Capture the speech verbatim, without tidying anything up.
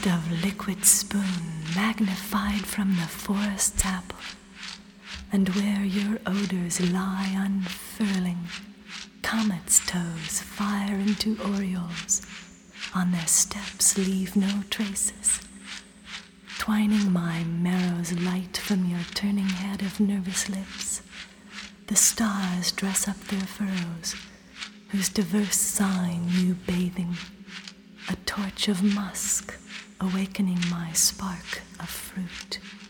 taste of liquid spoon magnified from the forest's apple, and where your odors lie unfurling, comets' toes fire into orioles, on their steps leave no traces. Twining my marrow's light from your turning head of nervous lips, the stars dress up their furrows, whose diverse sign you bathing, a torch of musk awakening my spark of fruit.